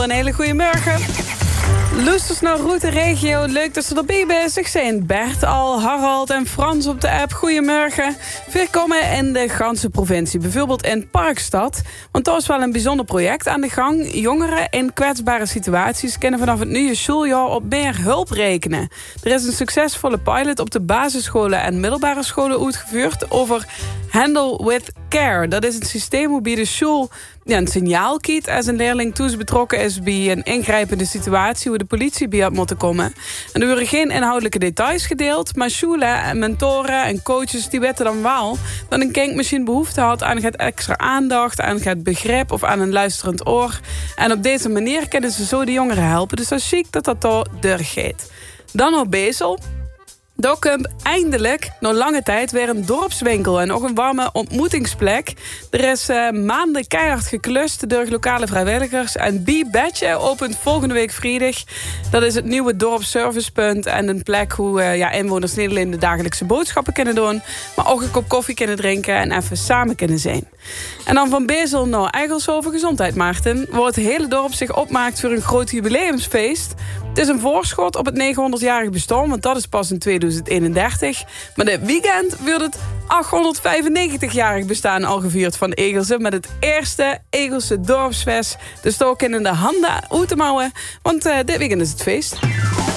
Een hele goede morgen. Luisters naar Route Regio. Leuk dat ze erbij bent. Ik zijn Bert al, Harald en Frans op de app. Goedemorgen. Welkom in de ganse provincie. Bijvoorbeeld in Parkstad. Want daar is wel een bijzonder project aan de gang. Jongeren in kwetsbare situaties kunnen vanaf het nieuwe schooljaar op meer hulp rekenen. Er is een succesvolle pilot op de basisscholen en middelbare scholen uitgevoerd over Handle with Care. Dat is een systeem waarbij de school een signaal kiet als een leerling toes betrokken is bij een ingrijpende situatie hoe de politie bij had moeten komen. En er worden geen inhoudelijke details gedeeld, maar scholen en mentoren en coaches die weten dan wel dat een kind misschien behoefte had aan het extra aandacht, aan het begrip of aan een luisterend oor. En op deze manier kunnen ze zo de jongeren helpen. Dus dat is chic dat dat doorgaat. Dan op Bezel. Daar komt eindelijk, na lange tijd, weer een dorpswinkel en ook een warme ontmoetingsplek. Er is maanden keihard geklust door lokale vrijwilligers. En B-Badge opent volgende week vrijdag. Dat is het nieuwe dorpsservicepunt en een plek hoe inwoners niet alleen de dagelijkse boodschappen kunnen doen, maar ook een kop koffie kunnen drinken en even samen kunnen zijn. En dan van Bezel naar Eigelshoven Gezondheid, Maarten, waar het hele dorp zich opmaakt voor een groot jubileumsfeest. Het is een voorschot op het 900-jarig bestaan, want dat is pas in 2031. Maar dit weekend wordt het 895-jarig bestaan al gevierd van Egelse met het eerste Egelse dorpsfest. Dus daar kunnen de handen uit te mouwen, want dit weekend is het feest.